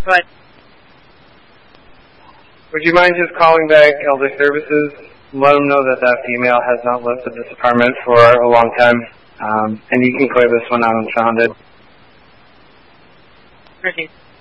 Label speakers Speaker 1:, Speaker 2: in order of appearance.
Speaker 1: Go ahead.
Speaker 2: Would you mind just calling back Elder Services? Let them know that that female has not lived at this apartment for a long time. And you can clear this one out unfounded.
Speaker 1: Proceed.